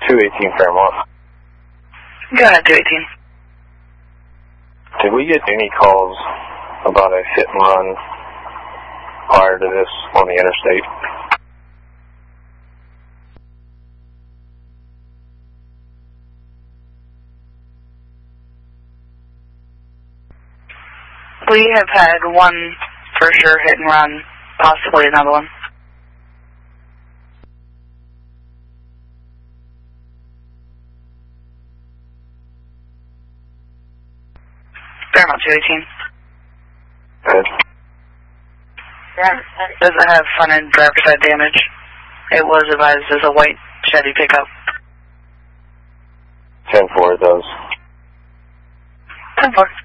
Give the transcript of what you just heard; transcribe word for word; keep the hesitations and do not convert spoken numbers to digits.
two eighteen Fairmont. Go ahead, two eighteen. Did we get any calls about a hit and run prior to this on the interstate? We have had one for sure hit and run, possibly another one. Fairmont two eighteen. Good. Doesn't have front end driver side damage. It was advised as a white Chevy pickup. ten four it does. ten four.